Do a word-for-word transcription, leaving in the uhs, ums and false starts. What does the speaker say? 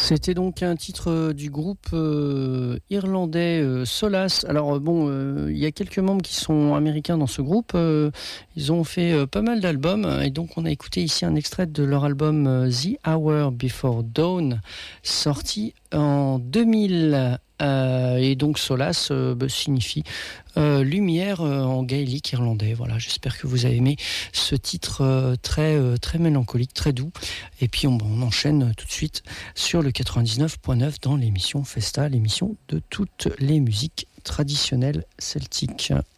C'était donc un titre du groupe euh, irlandais euh, Solace. Alors bon, euh, il y a quelques membres qui sont américains dans ce groupe. Euh, ils ont fait euh, pas mal d'albums et donc on a écouté ici un extrait de leur album euh, The Hour Before Dawn, sorti en deux mille. Euh, et donc Solace euh, bah, signifie euh, lumière euh, en gaélique irlandais. Voilà, j'espère que vous avez aimé ce titre euh, très euh, très mélancolique, très doux. Et puis on, on enchaîne tout de suite sur le quatre-vingt-dix-neuf point neuf dans l'émission Festa, l'émission de toutes les musiques traditionnelles celtiques.